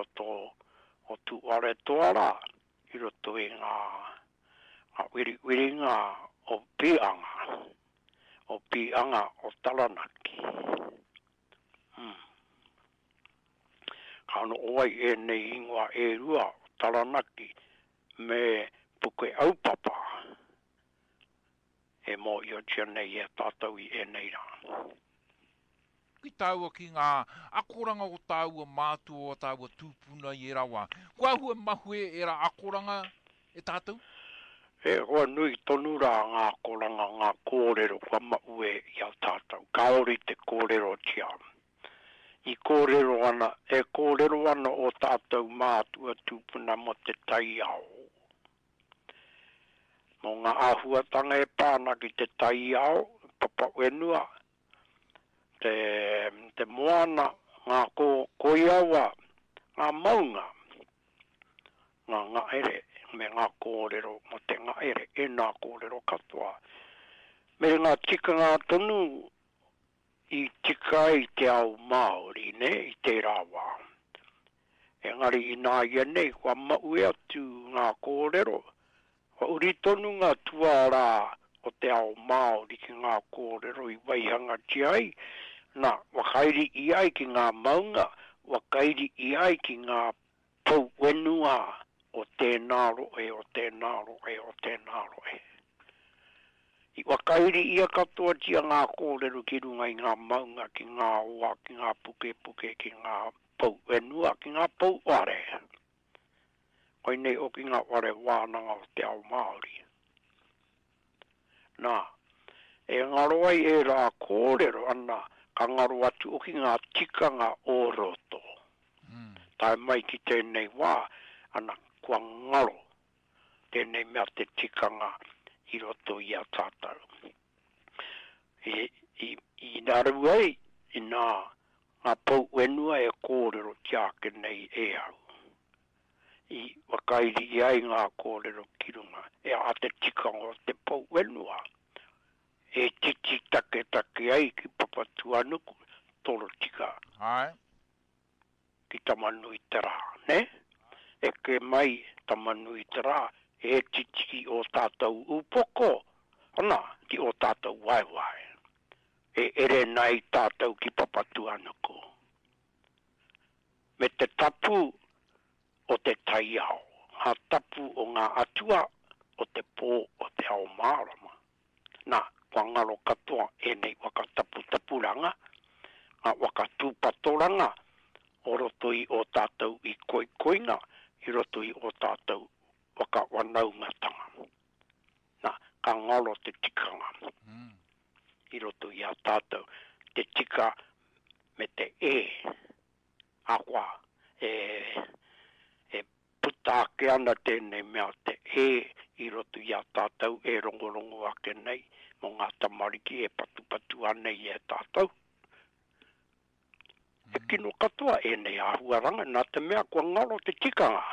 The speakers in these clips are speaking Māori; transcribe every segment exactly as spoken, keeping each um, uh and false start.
roto o tu ware toara, i roto i ngā, ngā wiri wiri ngā o pianga, o pianga o Taranaki. Hmm. Kano oai e nei ingoa e rua o Taranaki me puke au papa. E mo i o tia nei e tātou i e nei rā. Ki tāua ki ngā akoranga o tāua mātua o tāua tūpuna i e rawa. Kua hua mahue e ra akoranga e tātou? E hoa nui tonu rā ngā akoranga ngā kōrero kua maue i a tātou. Kaori te kōrero tia. I kōrero ana, e kōrero ana o tātou mātua tūpuna mo te tai ao. Mo ngā ahuatanga e pāna ki te tai ao, papa wenua. Te, te moana, ngā ko, koiawa, ngā maunga, ngā ngā ere, me ngā kōrero, mo te ngā ere, e ngā kōrero katoa. Me ngā tika ngā tonu, i tika i te au Māori, ne, i te rawa. Engari i nā ia nei, kua maue atu ngā kōrero, wa uri tonu ngā tuara o te ao Māori ki ngā kōrero i waihanga ti ai, na wakairi i ai ki ngā maunga, wakairi i ai ki ngā pau wenua o tēnā roe, o tēnā roe, o tēnā roe. I wakairi i a katoa tia ngā kōrero ki runga i ngā maunga, ki ngā oa, ki ngā puke puke, ki ngā pau wenua, ki ngā pau ware. Koi nei o ki ngā ware wānanga o te ao Māori. Nā, e ngaroai e rā kōrero ana, ka ngaro atu o ki ngā tikanga o roto. Mm. Tai mai ki tēnei wā, ana kua ngaro tēnei mea te tikanga i roto i a tātau. I, i, i naru ei, i nā, ngā pau wenua e kōrero tiake nei e au. I wakairi i ai ngā kōrero kirunga, e a te tikanga o te pau wenua. E titi take take ai ki papatua nuku, toro tika. Ai. Ki tamanui te rā, ne? E ke mai tamanui te rā, e titi o tātou upoko, ana, ki o tātou waiwai. E ere nai tātou ki papatua nuku. Me te tapu o te taiao, ngā tapu o ngā atua o te pō o te ao mārama. Nā, kua ngaro katoa e nei waka tapu tapuranga, ngā waka tūpatoranga, o roto i o tātou i koi koinga, i roto i o tātou waka wanaungatanga. Nā, ka ngaro te tikanga. Mm. I roto i a tātou, te tika me te e, akwa, e, e putake ana tēnei mea te e, i roto i a tātou, e rongorongo ake nei, mo ngā tamariki e patu patu anei e tātou. Mm. E kino katoa e nei ahuaranga, nā te mea kua ngaro te tikanga.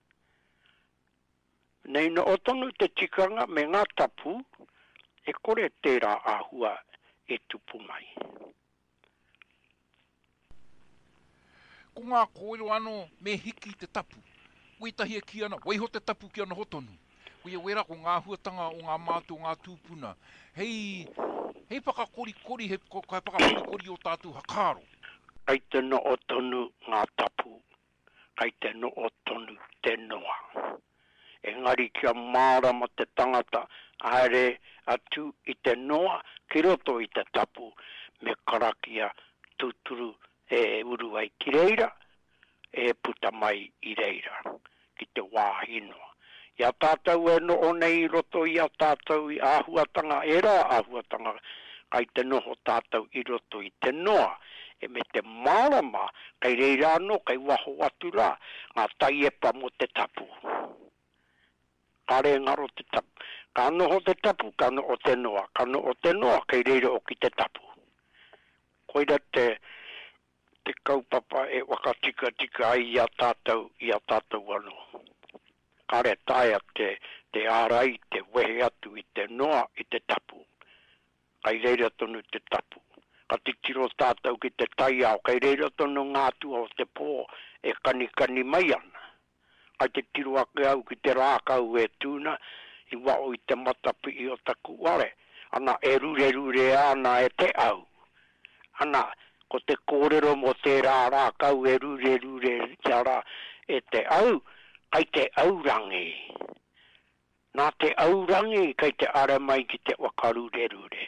Nei no otonu te tikanga me ngā tapu, e kore tērā ahua e tupu mai. Ko ngā kōero ano me hiki te tapu, ui tahi e ki ana, waiho te tapu ki ana hotonu. Ui e wera ko ngā huatanga o ngā mātu o ngā tūpuna. Hei, hei pakakori kori, hei pakakori kori o tātou hakaro. Kai te no o tonu ngā tapu, kai te no o tonu te noa. Engari kia mārama te tangata, aere atu i te noa, ki roto i te tapu, me karakia tuturu e uruai ki reira, e puta mai i reira, ki te wāhinoa. Ia tātou e no o nei roto i a tātou i āhuatanga, e rā āhuatanga, kai te noho tātou i roto i te noa, e me te marama, kai reira no, kai waho atu rā, ngā taiepa mo te tapu. Kare ngaro te tapu. Ka noho te tapu, ka no o te noa, ka no o te noa, kai reira o ki te tapu. Koira te, te kaupapa e wakatika tika ai i a tātou, i a tātou ano. Kare taia te, te ārai, te wehe atu i te noa, i te tapu. Kai reira tonu te tapu. Ka titiro tātou ki te taiao, kai reira tonu ngātua o te pō, e kanikani mai ana. Ai te tiro ake au ki te rākau e tūna, i wao i te matapi i o taku ware. Ana e rure rure ana e te au. Ana, ko te kōrero mo te rā rākau e rure rure tiara e te au, kai te aurangi. Nā te aurangi kai te are mai ki te wakarure rure.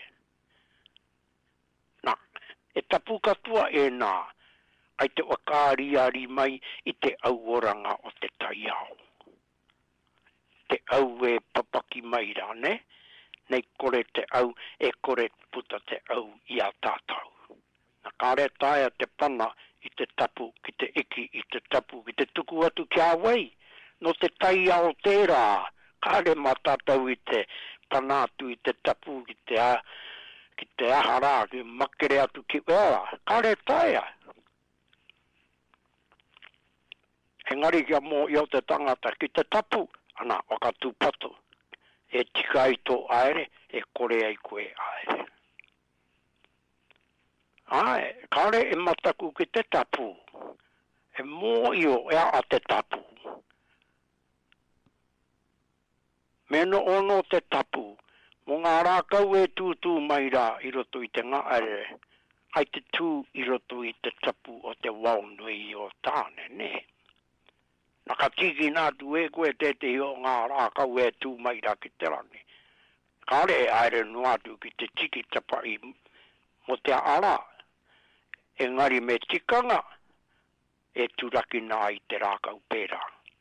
Nā, e tapu katua e nā, ai te wakari ari mai i te auoranga o te taiao. Te au e papaki mai rā, ne? Nei kore te au, e kore puta te au i a tātau. Nā kāre taia te pana i te tapu, ki te iki, i te tapu, ki te tuku atu kia wei. No te taiao tērā, kāre matatau i te panātu i te tapu, ki te, a, ki te ahara, ki makere atu ki wera. Kāre taia. Engari kia mō i o te tangata ki te tapu, ana wakatu pato. E tika i tō aere, e kore ai koe aere. Ai, kare e mataku ki te tapu. E mō i o ea a te tapu. Meno ono te tapu. Mo ngā rākau e tūtū mai rā i roto i te ngā aere. Ai te tū i roto i te tapu o te waunui i o tāne, ne? Naka tiki nā tu e koe te te o ngā rākau e tū mai rā ki te rani. Kāre e aere nuatu ki te tiki tapai mo te ara. Engari me tikanga e turaki nā i te rākau pērā.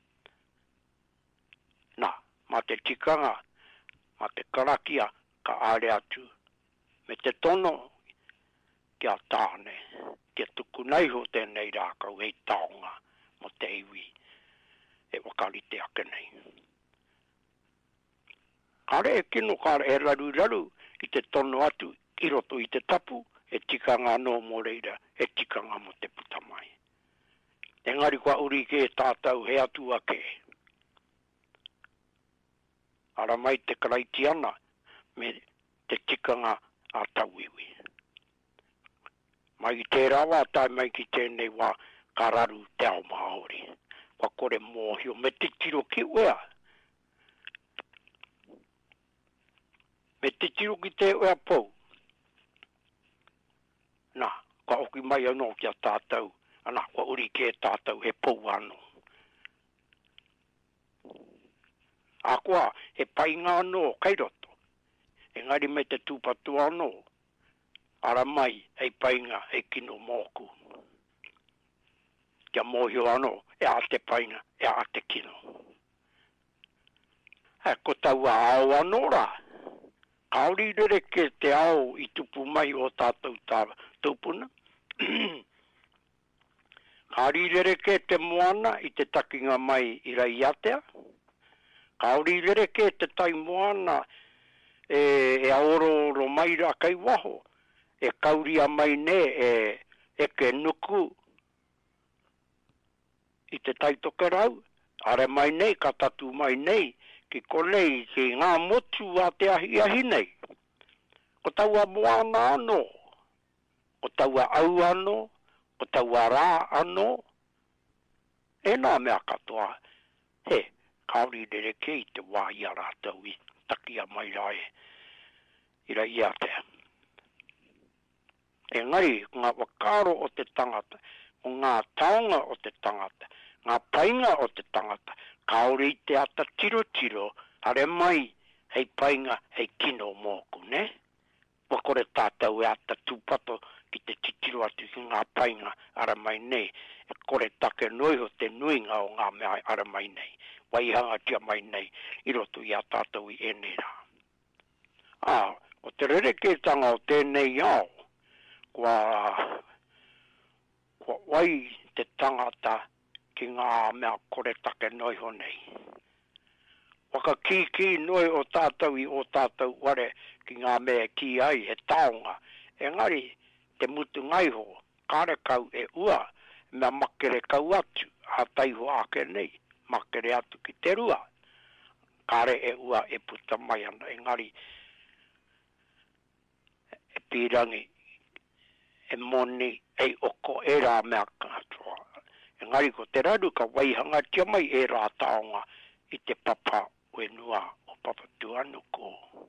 Nā, ma te tikanga, ma te karakia ka aere atu. Me te tono kia tāne, kia tuku nei ho tēnei rākau hei taonga mo te iwi. E wakari te ake nei. Kare e kino kare e raru raru i te tono atu i roto i te tapu e tikanga no mo reira e tikanga mo te putamai. Engari kua uri ke tātau he atu ake. Ara mai te karaitiana me te tikanga a tauiwi. Mai ki te rawa tai mai ki tēnei wā kararu te ao Māori. Wa kore mōhio me te tiro ki wea. Me te tiro ki te wea pou. Nā, ka oki mai anō kia tātau. Ana, wa uri ke tātau he pou anō. A koa, he painga anō kairoto. Engari me te tūpatu anō. Ara mai, hei painga, hei kino mōku. Kia mōhio anō, e a te painga, e a te kino. He, ko tau a ao anō rā. Kaori rere ke te ao i tupu mai o tātou tā tūpuna. Kaori rere ke te moana i te takinga mai i rai atea. Kaori rere ke te tai moana e, e aoro oro mai rā kai waho. E kauria mai ne e, e ke nuku i te taitoke rau, are mai nei, ka tatu mai nei, ki kolei ki ngā motu a te ahi ahi nei. Ko taua moana anō, ko taua au anō, ko taua rā anō, e nā mea katoa, he, kaori rere ke i te wā i a rātau i takia mai rai, i rai i atea. E ngai, ngā wakaro o te tangata, o ngā taonga o te tangata, ngā painga o te tangata, kaori te ata tiro tiro, are mai, hei painga, hei kino mōku, ne? Wakore tātau e ata tūpato ki te titiro atu ki ngā painga, are mai nei, e kore take noi ho te nuinga o ngā mea are mai nei, waihanga tia mai nei, i roto i a tātau i enera. Ah, o te rereketanga o tēnei ao, kua, kua wai te tangata ki ngā mea kore take noi ho nei. Waka ki ki noi o tātou i o tātou ware ki ngā mea ki ai he taonga. Engari te mutu ngaiho, kare kau e ua, mea makere kau atu, a taiho ake nei, makere atu ki te rua. Kare e ua e puta mai ana, engari e pirangi, e moni, e oko e rā mea katoa. Engari ko te raru ka waihanga tia mai e rā taonga i te papa wenua o papa tuanu ko.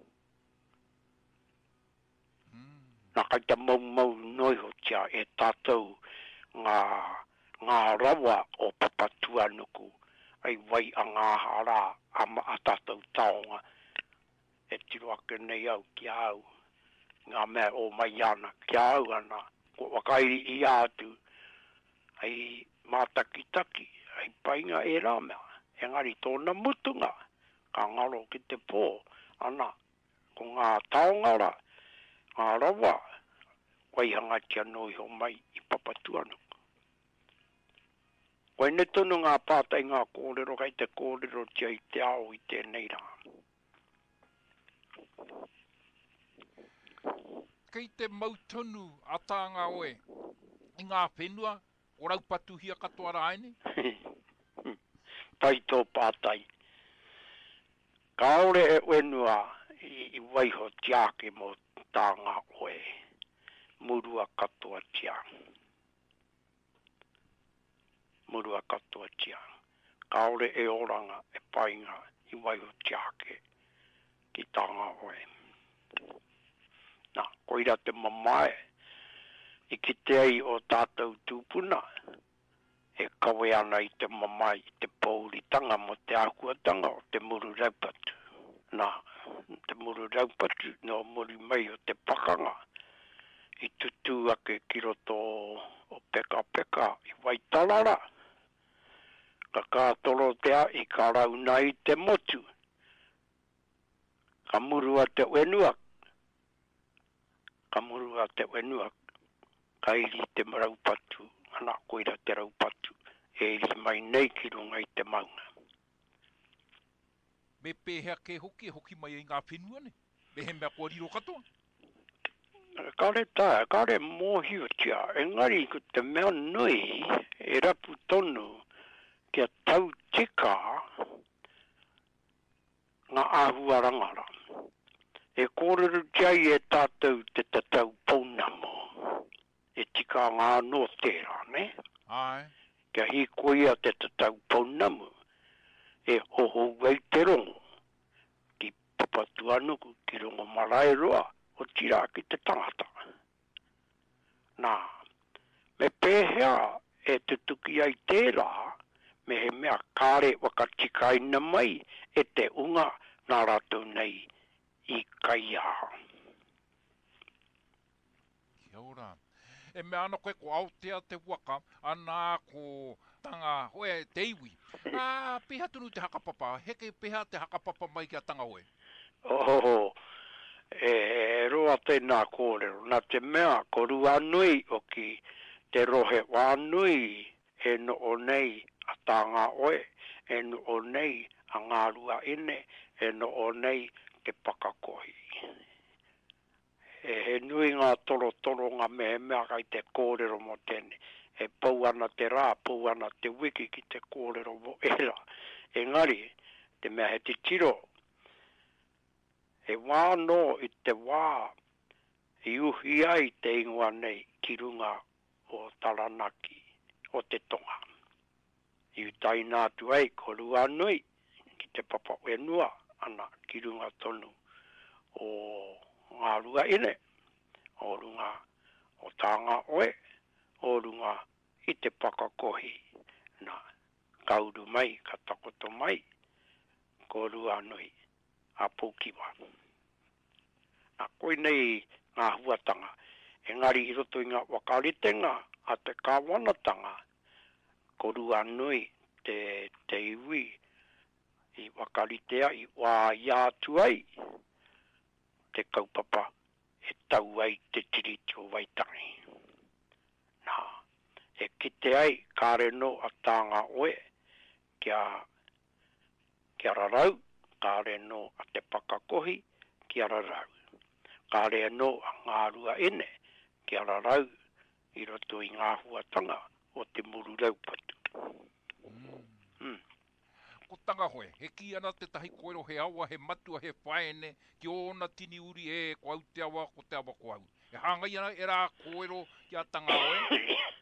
Mm. Nā kai ta mau mau noiho tia e tātou ngā, ngā rawa o papa tuanu ko. Ai wai a ngā hara ama a tātou taonga. E tiro ake nei au ki au. Ngā mea o mai ana ki au ana. Ko wakairi i atu. Ai mātaki-taki. Ai painga e rāmea. Engari tōna mutunga. Ka ngaro ki te pō. Ana. Ko ngā taongara. Ngā rawa. Waihanga tia noi ho mai i papatuanu. Koe ne tonu ngā pātai ngā kōrero kai te kōrero tia i te ao i tēnei rā. Kei te mautonu a tānga oe, i ngā whenua, o raupatuhia katoa rāene? Tai tō pātai. Kaore e wenua i, i waiho tiake mo tānga oe. Murua katoa tia. Murua katoa tia. Kaore e oranga e painga i waiho tiake ki tānga oe. Nā, koira te mamae, i ki te ai o tātou tūpuna, e kawe ana i te mamae i te pōritanga mo te ākuatanga o te muru raupatu. Nā, te muru raupatu no muri mai o te pakanga, i tutu ake ki roto o peka peka i Waitarara. Ka kātoro tea i ka rauna i te motu. Ka murua te wenua. Ka murua te wenua. Ka iri te raupatu. Ana koira te raupatu. E iri mai nei ki runga i te maunga. Me pēhea ke hoki, hoki mai i ngā whenua ne? Me he mea kua riro katoa? Kare tā, kare mōhio tia. Engari ko te mea nui e rapu tonu kia tau tika ngā āhuarangara. E kōreru tiai e tātou te tatau paunamo. E tika ngā no tērā, ne? Ai. Kia hi koia te tatau paunamo. E hoho wei te rongo. Ki papatuanuku, ki rongo marae roa, o tira ki te tangata. Nā, me pēhea e te tuki ai tērā, me he mea kāre wakatika ina mai e te unga nā rātou nei i kaia. Kia ora. E mea ana koe ko Aotea te waka, ana ko tanga hoe te iwi. Ah, peha tunu te hakapapa, heke peha te hakapapa mai kia tanga hoe. Ohoho, e roa tēnā kōrero, nā te mea ko rua nui o ki te rohe wānui e no o nei a tāngā oe, e no o nei a ngā rua ine, e no o nei te pakakohi. E he nui ngā toro toro ngā me mea kai te kōrero mo tēne. E pou ana te rā, pou ana te wiki ki te kōrero mo era. Engari, te mea he te tiro. E wāno i te wā, i uhi ai te ingoa nei ki runga o Taranaki, o te tonga. I utai nātu ai ko rua nui, ki te papa wenua, ana ki runga tonu o ngā rua ine, o runga o tānga oe, o runga i te pakakohi, na kauru mai, ka takoto mai, ko rua nui, a Pōkiwa. Nā koe nei ngā huatanga, engari i roto i ngā wakaritenga, a te kāwanatanga, ko rua nui te, te iwi, i wakaritea i wā iātu ai, te kaupapa e tau ai te tiriti o Waitangi. Nā, e kite ai kāre no a tānga oe, kia, kia rarau, kāre no a te pakakohi, kia rarau. Kāre no a ngā rua ine, kia rarau, i roto i ngā huatanga o te muru raupatu. Mm. Mm. Ko tanga hoe, he ki ana te tahi koero he awa, he matua, he whaene, ki ona tini uri e ko au te awa, ko te awa ko au. He hangai ana e rā koero ki a tanga hoe?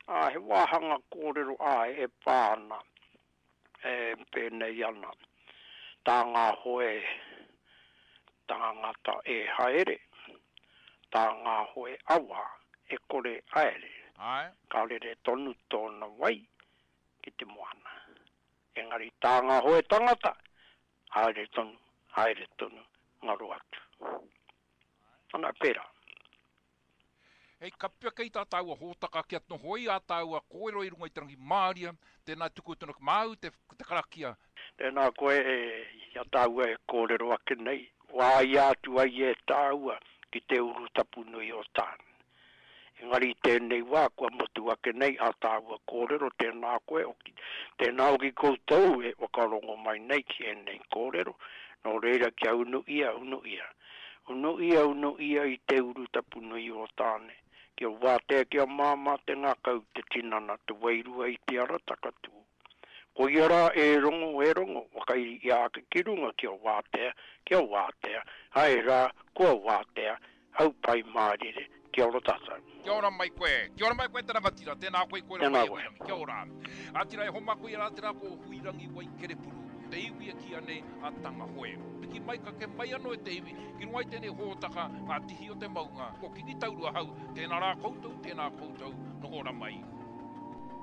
a he wahanga kōrero a e pāna e pēnei ana tā ngā hoe tangata e haere tā ngā hoe awa e kore aere Ai. ka rere tonu tōna wai ki te moana engari tā ngā hoe tangata haere tonu haere tonu ngaru atu ana pera. Hei ka pia kei tā tāua hōtaka ki atno hoi a tāua koero i runga i tarangi Māria, tēnā tuku tonu ki māu te, te karakia. Tēnā koe e ia tāua e kōrero ake nei, wā i atu ai e tāua ki te uru tapu nui o tāna. Engari tēnei wā kua motu ake nei a tāua kōrero tēnā koe, o ki, tēnā o ki koutou e wakarongo mai nei ki e nei kōrero, no reira kia unu ia, unu ia. Unu ia, unu ia i te uru tapu nui o tāne. Kia wātea kia māma te ngākau te tinana te wairua i te ara takatu. Ko iara e rongo e rongo, wakai i ake ki runga kia wātea, kia wātea, hae rā, kua wātea, hau pai mārire, kia ora tātou. Kia ora mai koe, kia ora mai koe te rangatira, tēnā koe koe Tēnā mai koe. huirangi, kia ora. Atira e homa koe rā te rā ko huirangi wai kerepuru, te iwi e kia nei a tanga hoe. Piki mai ka ke mai ano e te iwi, ki rungai tēnei hōtaka ngā tihi o te maunga, ko ki ki taurua hau, tēnā rā koutou, tēnā koutou, no ora mai.